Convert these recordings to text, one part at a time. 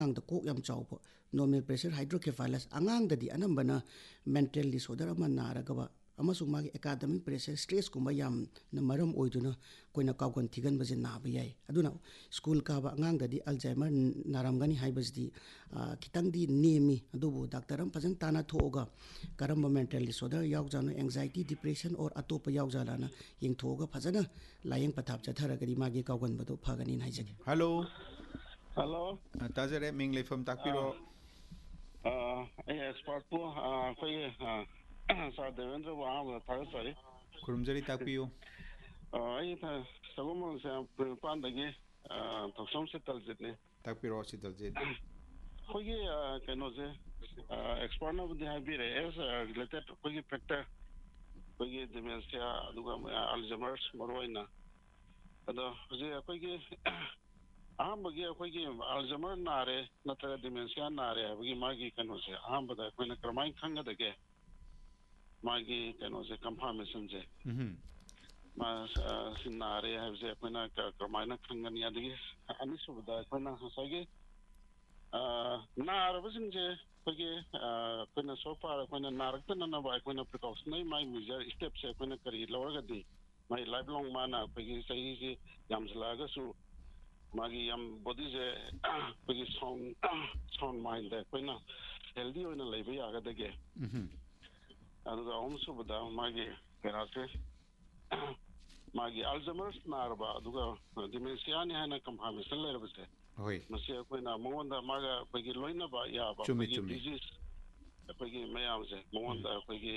ꯑꯉꯥꯡꯗ ꯀꯣꯛ ꯌꯥꯝ ꯆꯥꯎꯕ ꯅꯣꯔꯃꯦꯜ ꯄ꯭ꯔꯦꯁꯔ ꯍꯥꯏꯗ꯭ꯔꯣꯀꯦꯐꯥꯂꯁ ꯑꯉꯥꯡꯗꯗꯤ ꯑꯅꯝꯕꯅ ꯃꯦꯟꯇꯦꯜ ꯗꯤꯁꯑꯣꯔꯗꯔ ꯑꯃ ꯅꯥꯔꯒꯕ ꯑꯃꯁꯨꯡ ꯃꯥꯒꯤ ꯑꯦꯀꯥꯗꯃꯤꯛ ꯄ꯭ꯔꯦꯁꯔ ꯁ꯭ꯇ꯭ꯔꯦꯁꯀꯨꯝꯕ ꯌꯥꯝꯅ ꯃꯔꯝ ꯑꯣꯏꯗꯨꯅ ꯑꯩꯈꯣꯏꯅ ꯀꯥꯎꯒꯟ ꯊꯤꯒꯟꯕꯁꯦ ꯅꯥꯕ ꯌꯥꯏ ꯑꯗꯨꯅ ꯁ꯭ꯀꯨꯜ ꯀꯥꯕ ꯑꯉꯥꯡꯗꯗꯤ ꯑꯜꯖꯥꯏꯃꯔ ꯅꯥꯔꯝꯒꯅꯤ ꯍꯥꯏꯕꯁꯤꯗꯤ ꯈꯤꯇꯪꯗꯤ ꯅꯦꯝꯃꯤ ꯑꯗꯨꯕꯨ ꯗꯥꯛꯇꯔ ꯑꯃ ꯐꯖꯅ ꯇꯥꯟꯅ ꯊꯣꯛꯑꯒ ꯀꯔꯝꯕ ꯃꯦꯟꯇꯦꯜ ꯗꯤꯁꯑꯣꯔꯗꯔ ꯌꯥꯎꯖꯥꯠꯅꯣ ꯑꯦꯡꯖꯥꯏꯇꯤ ꯗꯤꯄ꯭ꯔꯦꯁꯟ ꯑꯣꯔ ꯑꯇꯣꯞꯄ ꯌꯥꯎꯖꯥꯠꯂꯥꯅ ꯌꯦꯡꯊꯣꯛꯑꯒ ꯐꯖꯅ ꯂꯥꯏꯌꯦꯡ ꯄꯊꯥꯞ ꯆꯠꯊꯔꯒꯗꯤ ꯃꯥꯒꯤ ꯀꯥꯎꯒꯟꯕꯗꯣ ꯐꯒꯅꯤꯅ ꯍꯥꯏꯖꯒꯦ ꯍꯜꯂꯣ ꯍꯜꯂꯣ ꯇꯥꯖꯔꯦ ꯃꯤꯡ ꯂꯩꯐꯝ ꯇꯥꯛꯄꯤꯔꯣ ꯑꯩ ꯑꯦꯛꯁꯄꯥꯔꯠꯄꯨ ꯑꯩꯈꯣꯏꯒꯤ ꯁꯥꯔ ꯗꯦꯕꯦꯟꯗ꯭ꯔꯕꯨ ꯑꯍꯥꯟꯕꯗ ꯊꯥꯒꯠꯆꯔꯤ ꯈꯨꯔꯨꯝꯖꯔꯤ ꯇꯥꯛꯄꯤꯌꯨ ꯑꯩ ꯁꯒꯣꯜꯕꯟꯁꯦ ꯃꯄꯥꯟꯗꯒꯤ ꯊꯧꯁꯣꯝ ꯁꯤꯇꯜꯖꯤꯠꯅꯤ ꯇꯥꯛꯄꯤꯔꯣ ꯁꯤꯇꯜꯖꯤꯠ ꯑꯩꯈꯣꯏꯒꯤ ꯀꯩꯅꯣꯁꯦ ꯑꯦꯛꯁꯄꯥꯔꯠꯅꯕꯨꯗꯤ ꯍꯥꯏꯕꯤꯔꯛꯑꯦ ꯔꯤꯂꯦꯇꯦꯠ ꯑꯩꯈꯣꯏꯒꯤ ꯐꯦꯛꯇꯔ ꯑꯩꯈꯣꯏꯒꯤ ꯗꯤꯃꯦꯟꯁꯤꯌꯥ ꯑꯗꯨꯒ ꯑꯜꯖꯃꯔꯁ ꯃꯔꯨ ꯑꯣꯏꯅ ꯑꯗꯣ ꯍꯧꯖꯤꯛ ꯑꯩꯈꯣꯏꯒꯤ ꯑꯍꯥꯟꯕꯒꯤ ꯑꯩꯈꯣꯏꯒꯤ ꯑꯜꯖꯃꯔ ꯅꯥꯔꯦ ꯅꯠꯇ꯭ꯔꯒ ꯗꯤꯃꯦꯟꯁꯤꯌꯥ ꯅꯥꯔꯦ ꯍꯥꯏꯕꯒꯤ ꯃꯥꯒꯤ ꯀꯩꯅꯣꯁꯦ ꯑꯍꯥꯟꯕꯗ ꯑꯩꯈꯣꯏꯅ ꯀꯔꯝꯍꯥꯏꯅ ꯈꯪꯒꯗꯒꯦ ꯃꯥꯒꯤ ꯀꯩꯅꯣꯁꯦ ꯀꯟꯐꯥꯔꯃꯦꯁꯟꯁꯦ ꯁꯤ ꯅꯥꯔꯦ ꯍꯥꯏꯕꯁꯦ ꯑꯩꯈꯣꯏꯅ ꯀꯔꯝꯍꯥꯏꯅ ꯈꯪꯒꯅꯤ ꯑꯗꯒꯤ ꯑꯅꯤꯁꯨꯕꯗ ꯑꯩꯈꯣꯏꯅ ꯉꯁꯥꯏꯒꯤ ꯅꯥꯔꯕꯁꯤꯡꯁꯦ ꯑꯩꯈꯣꯏꯅ ꯁꯣꯐꯥꯔ ꯑꯩꯈꯣꯏꯅ ꯅꯥꯔꯛꯇꯅꯅꯕ ꯑꯩꯈꯣꯏꯅ ꯄ꯭ꯔꯤꯀꯣꯁꯅꯔꯤ ꯃꯥꯏ ꯃꯦꯖꯔ ꯁ꯭ꯇꯦꯞꯁꯦ ꯑꯩꯈꯣꯏꯅ ꯀꯔꯤ ꯂꯧꯔꯒꯗꯤ ꯃꯥꯏ ꯂꯥꯏꯐ ꯂꯣꯡ ꯃꯥꯅ ꯑꯩꯈꯣꯏꯒꯤ ꯆꯍꯤꯁꯤ ꯌꯥꯝꯁꯤꯜꯂꯛꯑꯒꯁꯨ ꯃꯥꯒꯤ ꯌꯥꯝ ꯕꯣꯗꯤꯁꯦ ꯑꯩꯈꯣꯏꯒꯤ ꯁꯥꯎꯟ ꯃꯥꯏꯟꯗ ꯑꯩꯈꯣꯏꯅ ꯍꯦꯜꯗꯤ ꯑꯣꯏꯅ ꯂꯩꯕ ꯌꯥꯒꯗꯒꯦ ꯑꯗꯨꯒ ꯑꯍꯨꯝꯁꯨꯕꯗ ꯃꯥꯒꯤ ꯀꯩꯅꯣꯁꯦ ꯃꯥꯒꯤ ꯑꯜꯖꯃꯔꯁ ꯅꯥꯔꯕ ꯑꯗꯨꯒ ꯗꯤꯃꯦꯟꯁꯤꯌꯥꯅꯤ ꯍꯥꯏꯅ ꯀꯟꯐꯥꯔꯃꯦꯁꯟ ꯂꯩꯔꯕꯁꯦ ꯍꯣꯏ ꯃꯁꯤ ꯑꯩꯈꯣꯏꯅ ꯃꯉꯣꯟꯗ ꯃꯥꯒ ꯑꯩꯈꯣꯏꯒꯤ ꯂꯣꯏꯅꯕ ꯌꯥꯕ ꯆꯨꯝꯃꯤ ꯑꯩꯈꯣꯏꯒꯤ ꯆꯨꯝꯃꯤ ꯗꯤꯖꯤꯁ ꯑꯩꯈꯣꯏꯒꯤ ꯃꯌꯥꯝꯁꯦ ꯃꯉꯣꯟꯗ ꯑꯩꯈꯣꯏꯒꯤ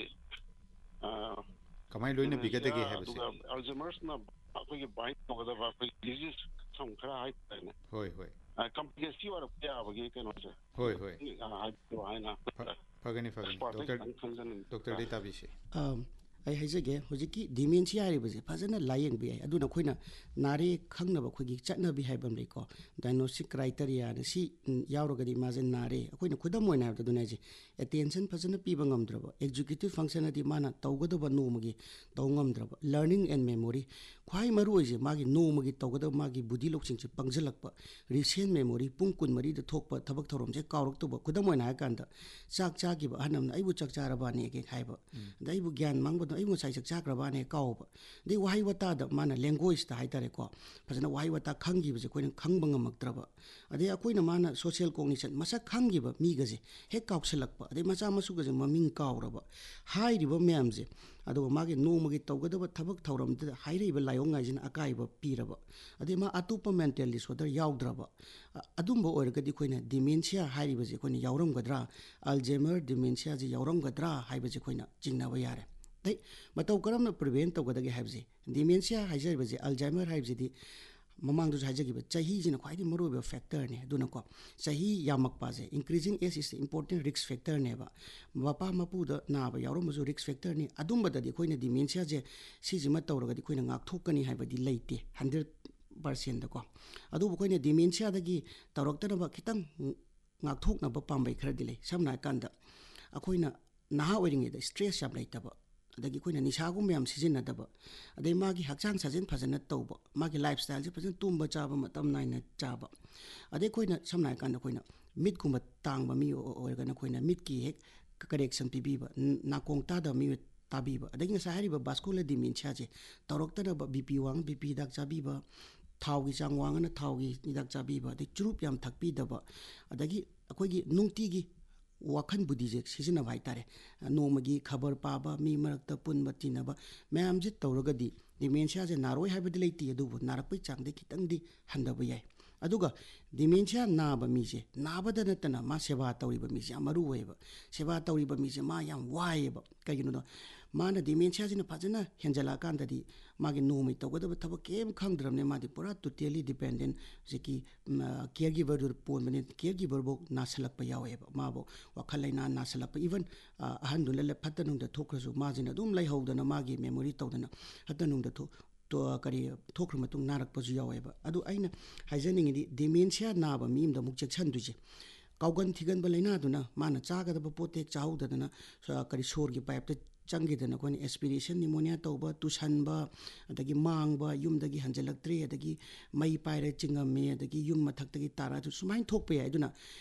ꯀꯃꯥꯏꯅ ꯗꯤꯃꯦꯟꯁꯤꯌꯥ ꯂꯣꯏꯅꯕꯤꯒꯗꯒꯦ ꯍꯥꯏꯕꯁꯦ ꯑꯗꯨꯒ ꯑꯜꯖꯃꯔꯁꯅ ꯑꯩꯈꯣꯏꯒꯤ ꯕꯥꯏꯟ ꯇꯧꯒꯗꯕ ꯑꯩꯈꯣꯏꯒꯤ ꯗꯤꯖꯤꯁ ꯁꯝ ꯈꯔ ꯍꯥꯏꯇꯥꯔꯦꯅꯦ ꯍꯣꯏ ꯍꯣꯏ ꯀꯝꯄ꯭ꯂꯦꯛꯁꯤ ꯑꯣꯏꯔꯛꯄ ꯌꯥꯕꯒꯤ ꯀꯩꯅꯣꯁꯦ ꯍꯣꯏ ꯍꯣꯏ ꯍꯥꯏꯕꯤꯌꯨ ꯍꯥꯏꯅ ꯐꯒꯅꯤ ꯑꯦꯛꯁꯄꯥꯔꯠꯇꯩ ꯈꯤꯇꯪ ꯗꯣꯛꯇꯔꯗꯩ ꯈꯪꯖꯅꯤꯡꯕ ꯇꯥꯕꯤꯁꯤ ꯑꯩ ꯍꯥꯏꯖꯒꯦ ꯍꯧꯖꯤꯛꯀꯤ ꯗꯤꯃꯦꯟꯁꯤꯌꯥ ꯍꯥꯏꯔꯤꯕꯁꯦ ꯐꯖꯅ ꯂꯥꯏꯌꯦꯡꯕ ꯌꯥꯏ ꯑꯗꯨꯅ ꯑꯩꯈꯣꯏꯅ ꯅꯥꯔꯦ ꯈꯪꯅꯕ ꯑꯩꯈꯣꯏꯒꯤ ꯆꯠꯅꯕꯤ ꯍꯥꯏꯕ ꯑꯃ ꯂꯩꯀꯣ ꯗꯥꯏꯒꯅꯣꯁꯇꯤꯛ ꯀ꯭ꯔꯥꯏꯇꯦꯔꯤꯌꯥꯅ ꯁꯤ ꯌꯥꯎꯔꯒꯗꯤ ꯃꯥꯁꯦ ꯅꯥꯔꯦ ꯑꯩꯈꯣꯏꯅ ꯈꯨꯗꯝ ꯑꯣꯏꯅ ꯍꯥꯏꯕꯗ ꯑꯗꯨꯅ ꯍꯥꯏꯁꯦ ꯑꯦꯇꯦꯟꯁꯟ ꯐꯖꯅ ꯄꯤꯕ ꯉꯝꯗ꯭ꯔꯕ ꯑꯦꯛꯖꯤꯀ꯭ꯌꯨꯇꯤቭ ꯐꯪꯁꯟ ꯑꯗꯤ ꯃꯥꯅ ꯇꯧꯒꯗꯕ ꯅꯣꯡꯃꯒꯤ ꯇꯧ ꯉꯝꯗ꯭ꯔꯕ ꯂꯔꯅꯤꯡ ꯑꯦꯟ ꯃꯦꯃꯣꯔꯤ ꯈ꯭ꯋꯥꯏ ꯃꯔꯨ ꯑꯣꯏꯁꯦ ꯃꯥꯒꯤ ꯅꯣꯡꯃꯒꯤ ꯇꯧꯒꯗꯕ ꯃꯥꯒꯤ ꯕꯨꯗꯤ ꯂꯧꯁꯤꯡꯁꯦ ꯄꯪꯁꯤꯜꯂꯛꯄ ꯔꯤꯁꯦꯟ ꯃꯦꯃꯣꯔꯤ ꯄꯨꯡ 24ꯗ ꯊꯣꯛꯄ ꯊꯕꯛ ꯊꯧꯔꯝꯁꯦ ꯀꯥꯎꯔꯛꯇꯕ ꯈꯨꯗꯝ ꯑꯣꯏꯅ ꯍꯥꯏꯔꯀꯥꯟꯗ ꯆꯥꯛ ꯆꯥꯈꯤꯕ ꯑꯍꯟ ꯑꯃꯅ ꯑꯩꯕꯨ ꯆꯥꯛ ꯆꯥꯔꯕꯅꯦꯒ ꯍꯥꯏꯕ ꯑꯗ ꯑꯩꯕꯨ ꯒ꯭ꯌꯥꯟ ꯃꯥꯡꯕꯗꯣ ꯑꯩꯕꯨ ꯉꯁꯥꯏ ꯆꯥꯛ ꯆꯥꯈ꯭ꯔꯕꯅꯦ ꯀꯥꯎꯕ ꯑꯗꯩ ꯋꯥꯍꯩ ꯋꯥꯇꯥꯗ ꯃꯥꯅ ꯂꯦꯡꯒ꯭ꯋꯦꯖꯇ ꯍꯥꯏꯇꯥꯔꯦꯀꯣ ꯐꯖꯅ ꯋꯥꯍꯩ ꯋꯥꯇꯥ ꯈꯪꯈꯤꯕꯁꯦ ꯑꯩꯈꯣꯏꯅ ꯈꯪꯕ ꯉꯝꯃꯛꯇ꯭ꯔꯕ ꯑꯗꯩ ꯑꯩꯈꯣꯏꯅ ꯃꯥꯅ ꯁꯣꯁꯤꯌꯦꯜ ꯀꯣꯒꯅꯤꯁꯟ ꯃꯁꯛ ꯈꯪꯈꯤꯕ ꯃꯤꯒꯁꯦ ꯍꯦꯛ ꯀꯥꯎꯁꯤꯜꯂꯛꯄ ꯑꯗꯩ ꯃꯆꯥ ꯃꯁꯨꯒꯁꯦ ꯃꯃꯤꯡ ꯀꯥꯎꯔꯕ ꯍꯥꯏꯔꯤꯕ ꯃꯌꯥꯝꯁꯦ ꯑꯗꯨꯒ ꯃꯥꯒꯤ ꯅꯣꯡꯃꯒꯤ ꯇꯧꯒꯗꯕ ꯊꯕꯛ ꯊꯧꯔꯝꯗꯨꯗ ꯍꯥꯏꯔꯛꯏꯕ ꯂꯥꯏꯑꯣꯡꯉꯥꯏꯁꯤꯅ ꯑꯀꯥꯏꯕ ꯄꯤꯔꯕ ꯑꯗꯩ ꯃꯥ ꯑꯇꯣꯞꯄ ꯃꯦꯟꯇꯦꯜ ꯗꯤꯁꯑꯣꯔꯗꯔ ꯌꯥꯎꯗ꯭ꯔꯕ ꯑꯗꯨꯝꯕ ꯑꯣꯏꯔꯒꯗꯤ ꯑꯩꯈꯣꯏꯅ ꯗꯤꯃꯦꯟꯁꯤꯌꯥ ꯍꯥꯏꯔꯤꯕꯁꯦ ꯑꯩꯈꯣꯏꯅ ꯌꯥꯎꯔꯝꯒꯗ꯭ꯔꯥ ꯑꯜꯖꯦꯃꯔ ꯗꯤꯃꯦꯟꯁꯤꯌꯥꯁꯦ ꯌꯥꯎꯔꯝꯒꯗ꯭ꯔꯥ ꯍꯥꯏꯕꯁꯦ ꯑꯩꯈꯣꯏꯅ ꯆꯤꯡꯅꯕ ꯌꯥꯔꯦ ꯑꯗꯩ ꯃꯇꯧ ꯀꯔꯝꯅ ꯄ꯭ꯔꯤꯚꯦꯟ ꯇꯧꯒꯗꯒꯦ ꯍꯥꯏꯕꯁꯦ ꯗꯤꯃꯦꯟꯁꯤꯌꯥ ꯍꯥꯏꯖꯔꯤꯕꯁꯦ ꯑꯜꯖꯥꯏꯃꯔ ꯍꯥꯏꯕꯁꯤꯗꯤ ꯃꯃꯥꯡꯗꯁꯨ ꯍꯥꯏꯖꯈꯤꯕ ꯆꯍꯤꯁꯤꯅ ꯈ꯭ꯋꯥꯏꯗꯒꯤ ꯃꯔꯨꯑꯣꯏꯕ ꯐꯦꯛꯇꯔꯅꯦ ꯑꯗꯨꯅꯀꯣ ꯆꯍꯤ ꯌꯥꯝꯃꯛꯄꯁꯦ ꯏꯟꯀ꯭ꯔꯤꯖꯤꯡ ꯑꯦꯖ ꯏꯁ ꯏꯝꯄꯣꯔꯇꯦꯟ ꯔꯤꯛꯁ ꯐꯦꯛꯇꯔꯅꯦꯕ ꯃꯄꯥ ꯃꯄꯨꯗ ꯅꯥꯕ ꯌꯥꯎꯔꯝꯕꯁꯨ ꯔꯤꯛꯁ ꯐꯦꯛꯇꯔꯅꯤ ꯑꯗꯨꯝꯕꯗꯗꯤ ꯑꯩꯈꯣꯏꯅ ꯗꯤꯃꯦꯟꯁꯤꯌꯥꯁꯦ ꯁꯤꯁꯤꯃ ꯇꯧꯔꯒꯗꯤ ꯑꯩꯈꯣꯏꯅ ꯉꯥꯛꯊꯣꯛꯀꯅꯤ ꯍꯥꯏꯕꯗꯤ ꯂꯩꯇꯦ 100%ꯗꯀꯣ ꯑꯗꯨꯕꯨ ꯑꯩꯈꯣꯏꯅ ꯗꯤꯃꯦꯟꯁꯤꯌꯥꯗꯒꯤ ꯇꯧꯔꯛꯇꯅꯕ ꯈꯤꯇꯪ ꯉꯥꯛꯊꯣꯛꯅꯕ ꯄꯥꯝꯕꯩ ꯈꯔꯗꯤ ꯂꯩ ꯁꯝꯅ ꯍꯥꯏꯔꯀꯥꯟꯗ ꯑꯩꯈꯣꯏꯅ ꯅꯍꯥ ꯑꯣꯏꯔꯤꯉꯩꯗ ꯁ꯭ꯇ꯭ꯔꯦꯁ ꯌꯥꯝ ꯂꯩꯇꯕ ꯑꯗꯒꯤ ꯑꯩꯈꯣꯏꯅ ꯅꯤꯁꯥꯒꯨꯝꯕ ꯌꯥꯝ ꯁꯤꯖꯤꯟꯅꯗꯕ ꯑꯗꯩ ꯃꯥꯒꯤ ꯍꯛꯆꯥꯡ ꯁꯥꯖꯦꯟ ꯐꯖꯅ ꯇꯧꯕ ꯃꯥꯒꯤ ꯂꯥꯏꯐ ꯁ꯭ꯇꯥꯏꯜꯁꯦ ꯐꯖꯅ ꯇꯨꯝꯕ ꯆꯥꯕ ꯃꯇꯝ ꯅꯥꯏꯅ ꯆꯥꯕ ꯑꯗꯩ ꯑꯩꯈꯣꯏꯅ ꯁꯝꯅ ꯍꯥꯏꯔꯀꯥꯟꯗ ꯑꯩꯈꯣꯏꯅ ꯃꯤꯠꯀꯨꯝꯕ ꯇꯥꯡꯕ ꯃꯤ ꯑꯣꯏꯔꯒꯅ ꯑꯩꯈꯣꯏꯅ ꯃꯤꯠꯀꯤ ꯍꯦꯛ ꯀꯔꯦꯛꯁꯟ ꯄꯤꯕꯤꯕ ꯅꯥꯀꯣꯡ ꯇꯥꯗꯕ ꯃꯤ ꯇꯥꯕꯤꯕ ꯑꯗꯒꯤ ꯉꯁꯥꯏ ꯍꯥꯏꯔꯤꯕ ꯕꯥꯁꯀꯨꯂꯔ ꯗꯤꯃꯦꯟꯁꯤꯌꯥꯁꯦ ꯇꯧꯔꯛꯇꯅꯕ ꯕꯤ ꯋꯥꯡ ꯕꯤ ꯍꯤꯗꯥꯛ ꯆꯥꯕꯤꯕ ꯊꯥꯎꯒꯤ ꯆꯥꯡ ꯋꯥꯡꯉꯅ ꯊꯥꯎꯒꯤ ꯍꯤꯗꯥꯛ ꯆꯥꯕꯤꯕ ꯑꯗꯩ ꯆꯨꯔꯨꯞ ꯌꯥꯝ ꯊꯛꯄꯤꯗꯕ ꯑꯗꯒꯤ ꯑꯩꯈꯣꯏꯒꯤ ꯅꯨꯡꯇꯤꯒꯤ ꯋꯥꯈꯜ ꯕꯨꯗꯤꯁꯦ ꯁꯤꯖꯤꯟꯅꯕ ꯍꯥꯏꯇꯥꯔꯦ ꯅꯣꯡꯃꯒꯤ ꯈꯕꯔ ꯄꯥꯕ ꯃꯤ ꯃꯔꯛꯇ ꯄꯨꯟꯕ ꯇꯤꯟꯅꯕ ꯃꯌꯥꯝꯁꯦ ꯇꯧꯔꯒꯗꯤ ꯗꯤꯃꯦꯟꯁꯤꯌꯥꯁꯦ ꯅꯥꯔꯣꯏ ꯍꯥꯏꯕꯗꯤ ꯂꯩꯇꯦ ꯑꯗꯨꯕꯨ ꯅꯥꯔꯛꯄꯒꯤ ꯆꯥꯡꯗꯤ ꯈꯤꯇꯪꯗꯤ ꯍꯟꯊꯕ ꯌꯥꯏ ꯑꯗꯨꯒ ꯗꯤꯃꯦꯟꯁꯤꯌꯥ ꯅꯥꯕ ꯃꯤꯁꯦ ꯅꯥꯕꯗ ꯅꯠꯇꯅ ꯃꯥ ꯁꯦꯕꯥ ꯇꯧꯔꯤꯕ ꯃꯤꯁꯦ ꯌꯥꯝ ꯃꯔꯨ ꯑꯣꯏꯌꯦꯕ ꯁꯦꯕꯥ ꯇꯧꯔꯤꯕ ꯃꯤꯁꯦ ꯃꯥ ꯌꯥꯝ ꯋꯥꯏꯑꯦꯕ ꯀꯩꯒꯤꯅꯣꯗ ꯃꯥꯅ ꯗꯤꯃꯦꯟꯁꯤꯌꯥꯁꯤꯅ ꯐꯖꯅ ꯍꯦꯟꯖꯜꯂꯛꯑꯀꯥꯟꯗꯗꯤ ꯃꯥꯒꯤ ꯅꯣꯡꯃꯩ ꯇꯧꯒꯗꯕ ꯊꯕꯛ ꯀꯩꯝ ꯈꯪꯗ꯭ꯔꯕꯅꯤ ꯃꯥꯗꯤ ꯄꯨꯔꯥ ꯇꯣꯇꯦꯂꯤ ꯗꯤꯄꯦꯟꯗꯦꯟ ꯍꯧꯖꯤꯛꯀꯤ ꯀꯤꯌꯔ ꯒꯤꯚꯔꯗꯨꯗ ꯄꯣꯟꯕꯅꯤ ꯀꯤꯌꯔ ꯒꯤꯚꯔꯐꯥꯎ ꯅꯥꯁꯤꯜꯂꯛꯄ ꯌꯥꯎꯋꯦꯕ ꯃꯥꯕꯨ ꯋꯥꯈꯜ ꯂꯩꯅꯥ ꯅꯥꯁꯤꯜꯂꯛꯄ ꯏꯚꯟ ꯑꯍꯟꯗꯨꯅ ꯐꯠꯇ ꯅꯨꯡꯗ ꯊꯣꯛꯈ꯭ꯔꯁꯨ ꯃꯥꯁꯤꯅ ꯑꯗꯨꯝ ꯂꯩꯍꯧꯗꯅ ꯃꯥꯒꯤ ꯃꯦꯃꯣꯔꯤ ꯇꯧꯗꯅ ꯐꯠꯇ ꯅꯨꯡꯗ ꯀꯔꯤ ꯊꯣꯛꯈ꯭ꯔ ꯃꯇꯨꯡ ꯅꯥꯔꯛꯄꯁꯨ ꯌꯥꯎꯋꯦꯕ ꯑꯗꯨ ꯑꯩꯅ ꯍꯥꯏꯖꯅꯤꯡꯉꯤꯗꯤ ꯗꯤꯃꯦꯟꯁꯤꯌꯥ ꯅꯥꯕ ꯃꯤ ꯑꯃꯗ ꯑꯃꯨꯛ ꯆꯦꯛꯁꯤꯟꯗꯣꯏꯁꯦ ꯀꯥꯎꯒꯟ ꯊꯤꯒꯟꯕ ꯂꯥꯏꯅꯥꯗꯨꯅ ꯃꯥꯅ ꯆꯥꯒꯗꯕ ꯄꯣꯠ ꯍꯦꯛ ꯆꯥꯍꯧꯗꯗꯅ ꯀꯔꯤ ꯁꯣꯔꯒꯤ ꯄꯥꯏꯞꯇ ꯆꯪꯈꯤꯗꯅ ꯑꯩꯈꯣꯏꯅ ꯑꯦꯁꯄꯤꯔꯦꯁꯟ ꯅꯤꯃꯣꯅꯤꯌꯥ ꯇꯧꯕ ꯇꯨꯁꯟꯕ ꯑꯗꯒꯤ ꯃꯥꯡꯕ ꯌꯨꯝꯗꯒꯤ ꯍꯟꯖꯤꯜꯂꯛꯇ꯭ꯔꯦ ꯑꯗꯒꯤ ꯃꯩ ꯄꯥꯏꯔ ꯆꯤꯡꯉꯝꯃꯦ ꯑꯗꯒꯤ ꯌꯨꯝ ꯃꯊꯛꯇꯒꯤ ꯇꯥꯔꯛꯑꯁꯨ ꯁꯨꯃꯥꯏꯅ ꯊꯣꯛꯄ ꯌꯥꯏ ꯑꯗꯨꯅ